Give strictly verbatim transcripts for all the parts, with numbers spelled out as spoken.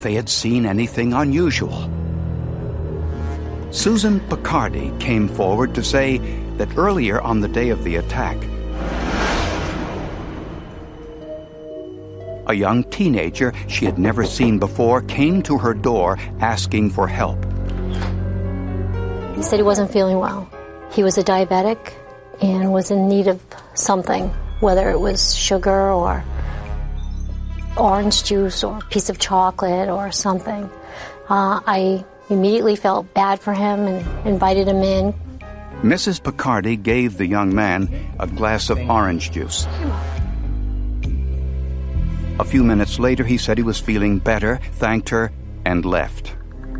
they had seen anything unusual. Susan Picardi came forward to say that earlier on the day of the attack, a young teenager she had never seen before came to her door asking for help. He said he wasn't feeling well. He was a diabetic and was in need of something, whether it was sugar or orange juice or a piece of chocolate or something. Uh, I immediately felt bad for him and invited him in. Missus Picardi gave the young man a glass of orange juice. A few minutes later, he said he was feeling better, thanked her, and left.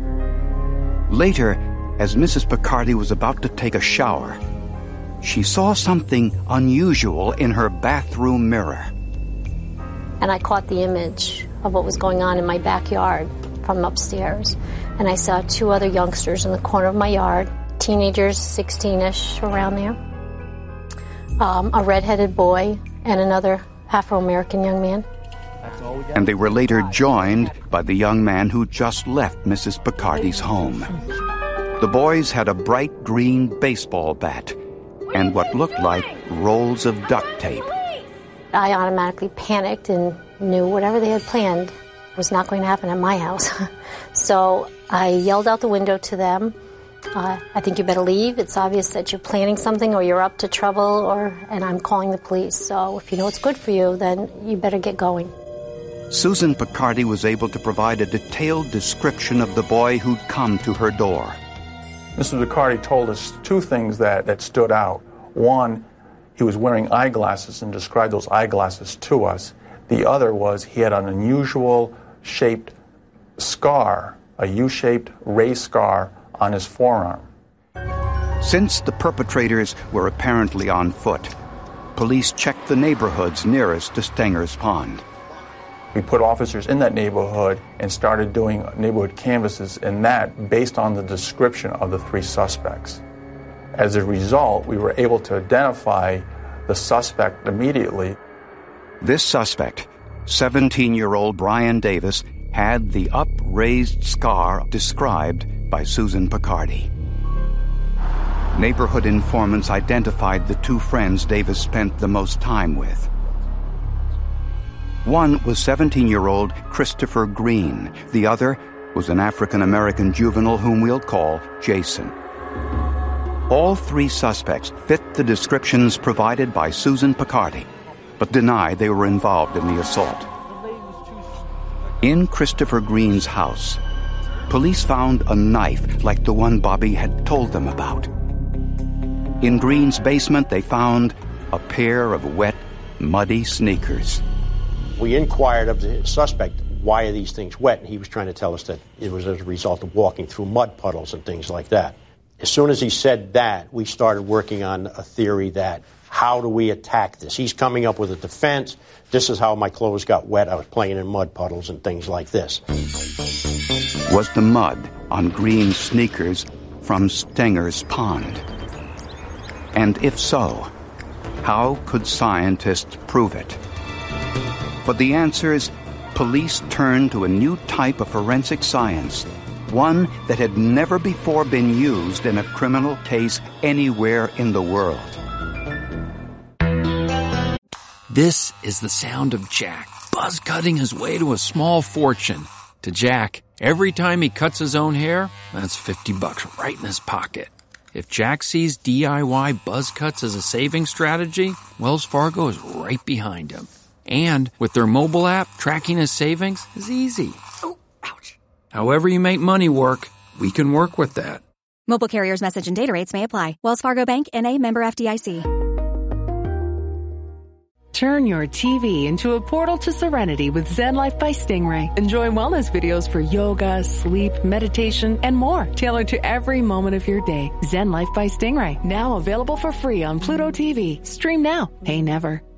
Later, as Missus Picardi was about to take a shower, she saw something unusual in her bathroom mirror. And I caught the image of what was going on in my backyard from upstairs. And I saw two other youngsters in the corner of my yard, teenagers, sixteen-ish, around there. Um, a redheaded boy and another Afro-American young man. And they were later joined by the young man who just left Missus Picardi's home. The boys had a bright green baseball bat and what looked like rolls of duct tape. I automatically panicked and knew whatever they had planned was not going to happen at my house. So I yelled out the window to them, uh, I think you better leave. It's obvious that you're planning something or you're up to trouble, or and I'm calling the police. So if you know what's good for you, then you better get going. Susan Picardi was able to provide a detailed description of the boy who'd come to her door. Missus Picardi told us two things that, that stood out. One, he was wearing eyeglasses and described those eyeglasses to us. The other was he had an unusual shaped scar, a U-shaped raised scar on his forearm. Since the perpetrators were apparently on foot, police checked the neighborhoods nearest to Stenger's Pond. We put officers in that neighborhood and started doing neighborhood canvasses, and that based on the description of the three suspects. As a result, we were able to identify the suspect immediately. This suspect, seventeen-year-old Brian Davis, had the upraised scar described by Susan Picardi. Neighborhood informants identified the two friends Davis spent the most time with. One was seventeen-year-old Christopher Green. The other was an African-American juvenile whom we'll call Jason. All three suspects fit the descriptions provided by Susan Picardi, but deny they were involved in the assault. In Christopher Green's house, police found a knife like the one Bobby had told them about. In Green's basement, they found a pair of wet, muddy sneakers. We inquired of the suspect, why are these things wet? And he was trying to tell us that it was as a result of walking through mud puddles and things like that. As soon as he said that, we started working on a theory that, how do we attack this? He's coming up with a defense. This is how my clothes got wet. I was playing in mud puddles and things like this. Was the mud on Green's sneakers from Stenger's Pond? And if so, how could scientists prove it? For the answers, police turned to a new type of forensic science, one that had never before been used in a criminal case anywhere in the world. This is the sound of Jack, buzz cutting his way to a small fortune. To Jack, every time he cuts his own hair, that's fifty bucks right in his pocket. If Jack sees D I Y buzz cuts as a saving strategy, Wells Fargo is right behind him. And with their mobile app, tracking his savings is easy. Oh, ouch. However you make money work, we can work with that. Mobile carriers' message and data rates may apply. Wells Fargo Bank, N A, member F D I C. Turn your T V into a portal to serenity with Zen Life by Stingray. Enjoy wellness videos for yoga, sleep, meditation, and more, tailored to every moment of your day. Zen Life by Stingray, now available for free on Pluto T V. Stream now, pay never.